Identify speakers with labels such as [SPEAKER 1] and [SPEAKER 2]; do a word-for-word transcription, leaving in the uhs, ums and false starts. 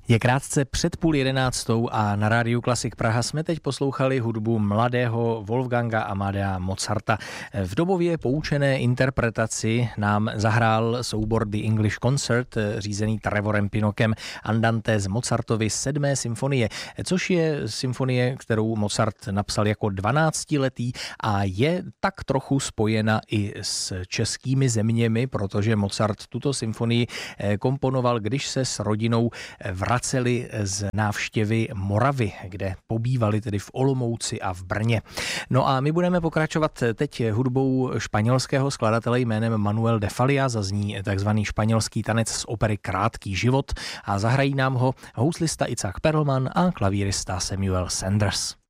[SPEAKER 1] Je krátce před půl jedenáctou a na rádiu Klasik Praha jsme teď poslouchali hudbu mladého Wolfganga Amadea Mozarta. V dobově poučené interpretaci nám zahrál soubor The English Concert, řízený Trevorem Pinokem, Andante z Mozartovy sedmé symfonie, což je symfonie, kterou Mozart napsal jako dvanáctiletý a je tak trochu spojena i s českými zeměmi, protože Mozart tuto symfonii komponoval, když se s rodinou vraceli z návštěvy Moravy, kde pobývali tedy v Olomouci a v Brně. No a my budeme pokračovat teď hudbou španělského skladatele jménem Manuel de Falla, zazní takzvaný španělský tanec z opery Krátký život a zahrají nám ho houslista Itzhak Perlman a klavírista Samuel Sanders.